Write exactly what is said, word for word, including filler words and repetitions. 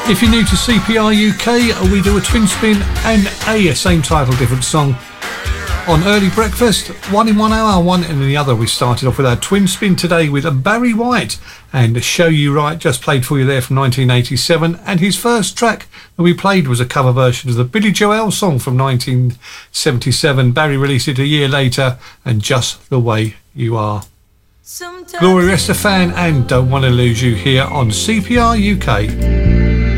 If you're new to C P R U K, we do a twin spin and a same title, different song on Early Breakfast. One in one hour, one in the other. We started off with our twin spin today with Barry White and Show You Right, just played for you there from nineteen eighty-seven. And his first track that we played was a cover version of the Billy Joel song from nineteen seventy-seven. Barry released it a year later, and Just the Way You Are. Sometimes Gloria Estefan and Don't Want to Lose You here on C P R U K.